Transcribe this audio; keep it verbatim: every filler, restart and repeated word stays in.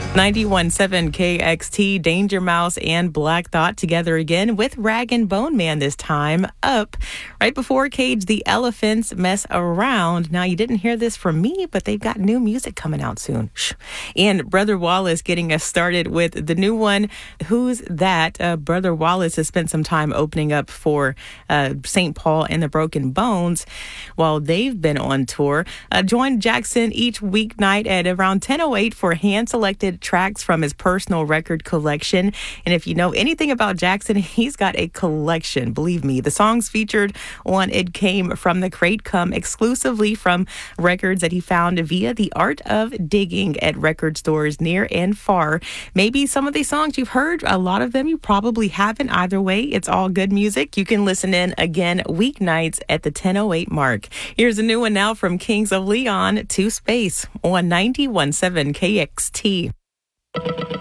ninety-one point seven K X T, Danger Mouse and Black Thought together again with Rag and Bone Man this time up right before Cage the Elephants Mess Around. Now, you didn't hear this from me, but they've got new music coming out soon. Shh. And Brother Wallace getting us started with the new one, Who's That? Uh, Brother Wallace has spent some time opening up for uh, Saint Paul and the Broken Bones while they've been on tour. Uh, join Jackson each weeknight at around ten oh eight for hand-selected tracks from his personal record collection. And if you know anything about Jackson, he's got a collection. Believe me, the songs featured on It Came From the Crate come exclusively from records that he found via the art of digging at record stores near and far. Maybe some of these songs you've heard, a lot of them you probably haven't. Either way, it's all good music. You can listen in again weeknights at the ten oh eight mark. Here's a new one now from Kings of Leon, To Space on ninety-one point seven K X T.